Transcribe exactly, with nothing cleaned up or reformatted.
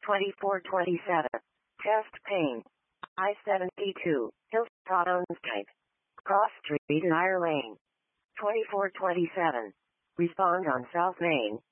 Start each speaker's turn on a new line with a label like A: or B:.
A: twenty-four twenty-seven. Chest pain. I seventy-two. Hilltop on Skype. Cross Street in Iron Lane. twenty-four twenty-seven. Respond on South Main.